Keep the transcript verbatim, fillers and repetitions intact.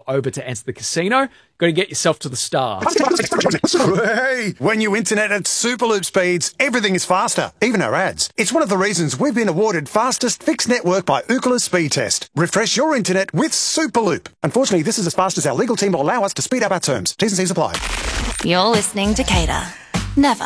over to enter the casino. Got to get yourself to the star. Hey, when you internet at Superloop speeds, everything is faster, even our ads. It's one of the reasons we've been awarded fastest fixed network by Ookla Speed Test. Refresh your internet with Superloop. Unfortunately, this is as fast as our legal team will allow us to speed up our terms. T's and C's apply. You're listening to Cater. Never